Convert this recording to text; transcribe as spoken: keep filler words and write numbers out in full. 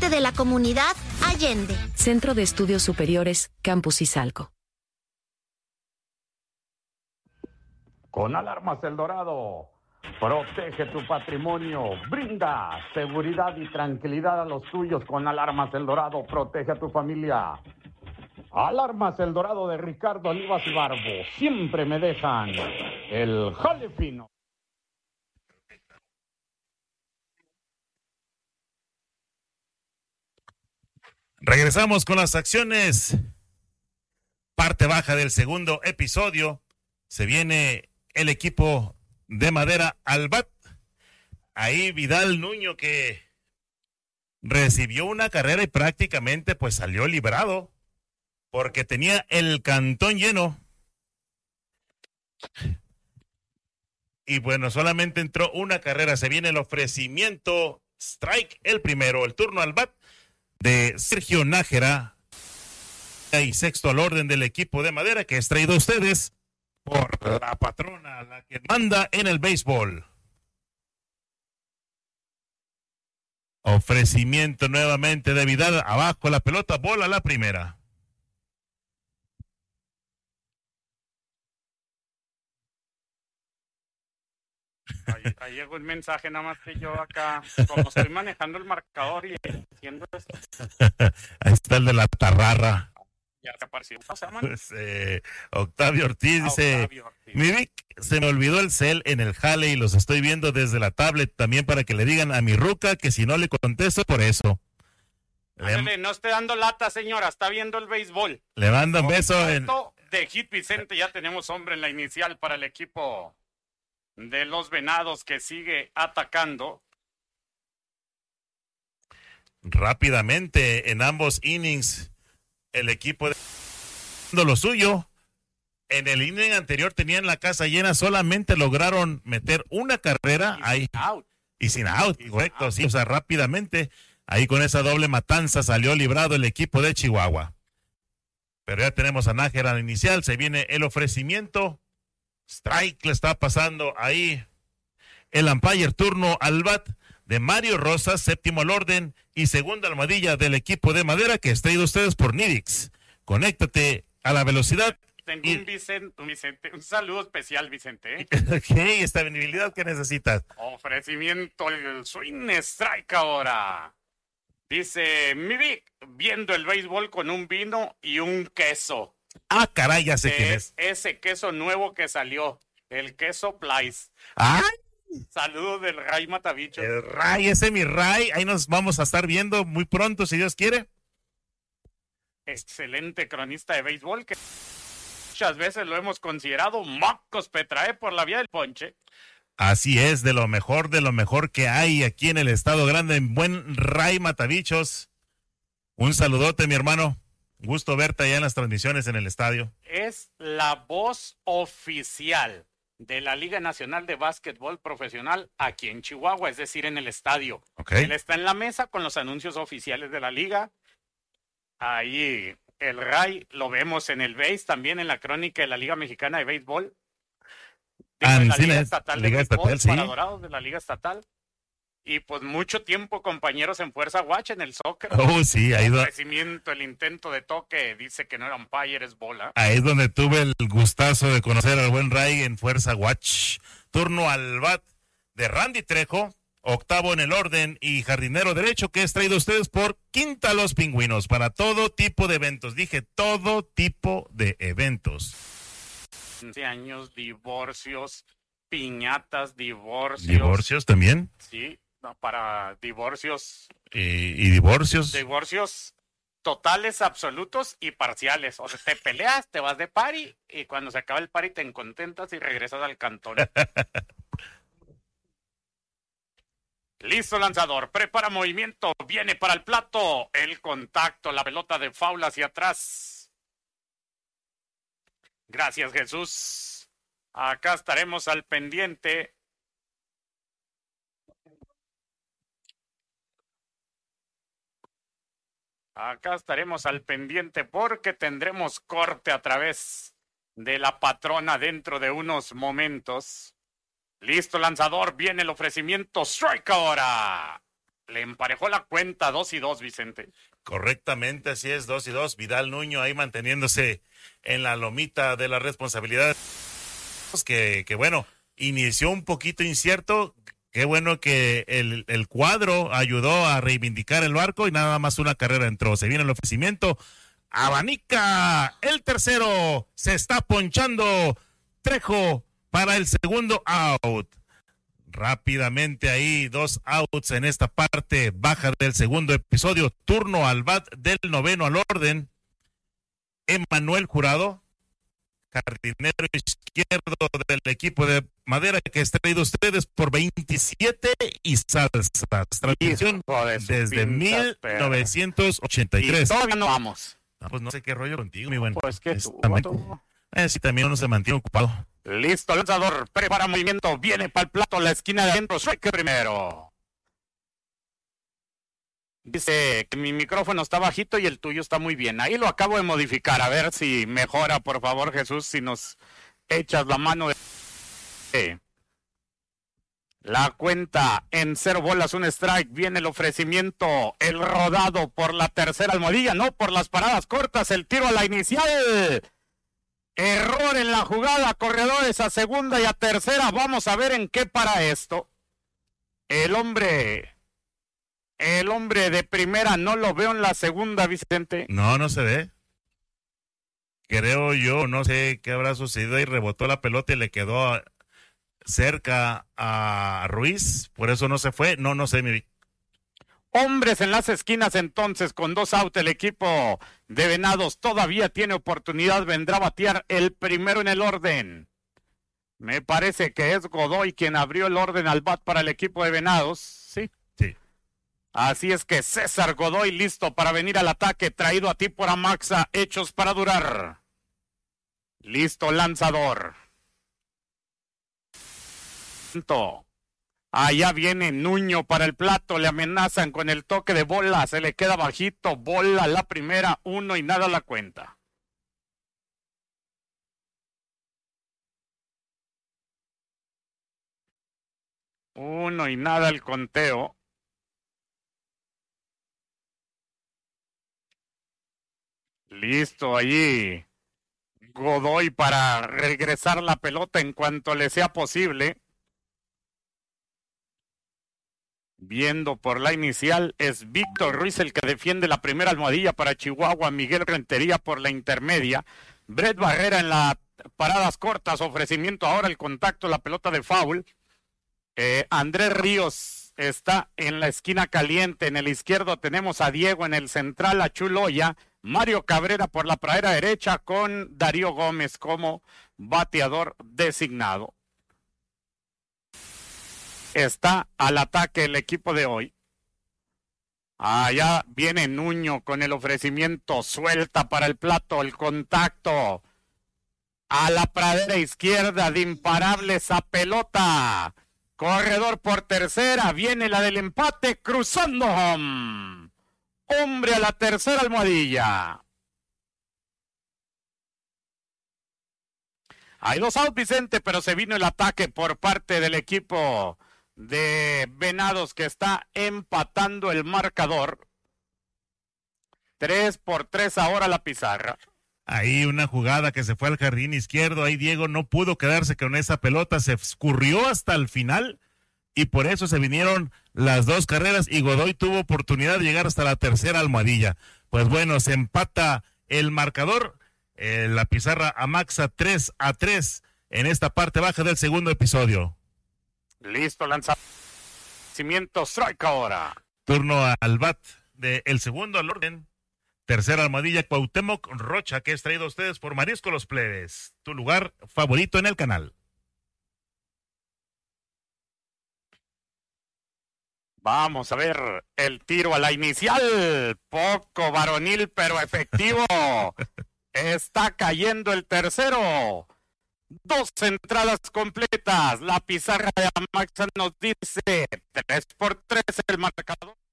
parte de la comunidad Allende. Centro de Estudios Superiores, Campus Izalco. Con Alarmas El Dorado, protege tu patrimonio, brinda seguridad y tranquilidad a los tuyos. Con Alarmas El Dorado, protege a tu familia. Alarmas El Dorado de Ricardo Olivas y Barbo, siempre me dejan el jale fino. Regresamos con las acciones. Parte baja del segundo episodio. Se viene el equipo de Madera al bat. Ahí Vidal Nuño, que recibió una carrera y prácticamente pues salió librado porque tenía el cantón lleno. Y bueno, solamente entró una carrera. Se viene el ofrecimiento strike, el primero, el turno al bat de Sergio Nájera. Y sexto al orden del equipo de Madera, que es traído a ustedes por la patrona, la que manda en el béisbol. Ofrecimiento nuevamente de Vidal, abajo la pelota, bola la primera. Ahí, ahí llegó el mensaje, nada más que yo acá, como estoy manejando el marcador y haciendo esto. Ahí está el de la tarrara. Ya se apareció. ¿Cómo se llama? Pues, eh, Octavio Ortiz Ah, dice, Octavio Ortiz. mi Vic, se me olvidó el cel en el jale y los estoy viendo desde la tablet también para que le digan a mi ruca que si no le contesto por eso. Ándale, no esté dando lata, señora, está viendo el béisbol. Le mando un beso en... De Hit Vicente, ya tenemos hombre en la inicial para el equipo de los Venados que sigue atacando. Rápidamente en ambos innings el equipo de lo suyo. En el inning anterior tenían la casa llena, solamente lograron meter una carrera Y ahí sin out. y sin out, Y correcto, sin out. sí, o sea, rápidamente ahí con esa doble matanza salió librado el equipo de Chihuahua. Pero ya tenemos a Nájera al inicial, se viene el ofrecimiento, strike le está pasando ahí el umpire, turno al bat de Mario Rosas, séptimo al orden y segunda almohadilla del equipo de Madera, que es traído a ustedes por Nidix. Conéctate a la velocidad. Tengo y... un Vicente, un Vicente, un saludo especial, Vicente. ¿eh? ¿Qué estabilidad que necesitas? Ofrecimiento, el swing strike ahora. Dice mi Vic, viendo el béisbol con un vino y un queso. Ah, caray, ya sé quién es. Ese queso nuevo que salió, el queso Plais. ¡Ay! Saludos del Ray Matabicho. El Ray, ese mi Ray, ahí nos vamos a estar viendo muy pronto, si Dios quiere. Excelente cronista de béisbol que muchas veces lo hemos considerado mocos Petrae por la vía del ponche. Así es, de lo mejor, de lo mejor que hay aquí en el Estado Grande, en buen Ray Matabichos. Un saludote, mi hermano. Gusto verte allá en las transmisiones en el estadio. Es la voz oficial de la Liga Nacional de Básquetbol Profesional aquí en Chihuahua, es decir, en el estadio. Okay. Él está en la mesa con los anuncios oficiales de la liga. Ahí el Ray lo vemos en el béis, también en la crónica de la Liga Mexicana de Béisbol. Digo, Ah, de la sí, Liga la- Estatal Liga de Béisbol Estatal, sí. para Dorados de la Liga Estatal. Y pues mucho tiempo compañeros en Fuerza Watch en el soccer. Oh, sí, ahí, do- Ofrecimiento, el intento de toque, dice que no era umpire, es bola. ahí es donde tuve el gustazo de conocer al buen Ray en Fuerza Watch. Turno al bat de Randy Trejo, octavo en el orden y jardinero derecho, que es traído a ustedes por Quinta Los Pingüinos para todo tipo de eventos. Dije todo tipo de eventos. quince años, divorcios, piñatas, divorcios. Divorcios también. Sí, no, para divorcios, Y, y divorcios. divorcios totales, absolutos y parciales. O sea, te peleas, te vas de party y cuando se acaba el party te contentas y regresas al cantón. Listo, lanzador, prepara movimiento, viene para el plato, el contacto, la pelota de foul hacia atrás. Gracias, Jesús. Acá estaremos al pendiente. Acá estaremos al pendiente porque tendremos corte a través de la patrona dentro de unos momentos. Listo, lanzador, viene el ofrecimiento, strike ahora. Le emparejó la cuenta dos y dos, Vicente. Correctamente, así es, dos y dos. Vidal Nuño ahí manteniéndose en la lomita de la responsabilidad. Que, que bueno, inició un poquito incierto. Qué bueno que el, el cuadro ayudó a reivindicar el barco y nada más una carrera entró. Se viene el ofrecimiento. Abanica el tercero. Se está ponchando Trejo para el segundo out. Rápidamente ahí, dos outs en esta parte baja del segundo episodio. Turno al bat del noveno al orden. Emanuel Jurado, jardinero izquierdo del equipo de Madera, que está traído ustedes por veintisiete y salsas. Transmisión desde mil novecientos ochenta y tres. Y todavía no vamos. No, pues no sé qué rollo contigo, mi buen. Pues que tú, tú. Eh, sí, también uno se mantiene ocupado. Listo, lanzador, prepara movimiento, viene para el plato, la esquina de adentro, strike primero. Dice que mi micrófono está bajito y el tuyo está muy bien. Ahí lo acabo de modificar, a ver si mejora, por favor, Jesús, si nos echas la mano. De... La cuenta en cero bolas, un strike, viene el ofrecimiento, el rodado por la tercera almohadilla, no por las paradas cortas, el tiro a la inicial. Error en la jugada, corredores a segunda y a tercera. Vamos a ver en qué para esto. El hombre, el hombre de primera no lo veo en la segunda, Vicente. No, no se ve. Creo yo, no sé qué habrá sucedido y rebotó la pelota y le quedó cerca a Ruiz. Por eso no se fue. No, no sé, mi. Hombres en las esquinas entonces con dos outs, el equipo de Venados todavía tiene oportunidad, vendrá a batear el primero en el orden. Me parece que es Godoy quien abrió el orden al bat para el equipo de Venados, ¿sí? Sí. Así es que César Godoy listo para venir al ataque, traído a ti por Amaxa, hechos para durar. Listo, lanzador. Allá viene Nuño para el plato, le amenazan con el toque de bola, se le queda bajito, bola la primera, uno y nada la cuenta. Uno y nada el conteo. Listo, allí Godoy para regresar la pelota en cuanto le sea posible. Viendo por la inicial es Víctor Ruiz el que defiende la primera almohadilla para Chihuahua, Miguel Rentería por la intermedia, Brett Barrera en las paradas cortas, ofrecimiento ahora el contacto, la pelota de foul. Eh, Andrés Ríos está en la esquina caliente, en el izquierdo tenemos a Diego, en el central a Chuloya, Mario Cabrera por la pradera derecha con Darío Gómez como bateador designado. Está al ataque el equipo de hoy. Allá viene Nuño con el ofrecimiento, suelta para el plato, el contacto. A la pradera izquierda de imparables a pelota. Corredor por tercera, viene la del empate, cruzando home. Hombre a la tercera almohadilla. Hay dos outs, Vicente, pero se vino el ataque por parte del equipo de Venados que está empatando el marcador. Tres por tres ahora la pizarra. Ahí una jugada que se fue al jardín izquierdo, ahí Diego no pudo quedarse con esa pelota, se escurrió hasta el final y por eso se vinieron las dos carreras y Godoy tuvo oportunidad de llegar hasta la tercera almohadilla. Pues bueno, se empata el marcador, eh, la pizarra amaxa tres a tres en esta parte baja del segundo episodio. Listo, lanzamiento, strike ahora. Turno al bat del segundo al orden. Tercera almohadilla, Cuauhtémoc Rocha, que es traído a ustedes por Marisco Los Plebes, tu lugar favorito en el canal. Vamos a ver el tiro a la inicial, poco varonil pero efectivo. Está cayendo el tercero. Dos entradas completas. La pizarra de Amaxa nos dice tres por tres el marcador.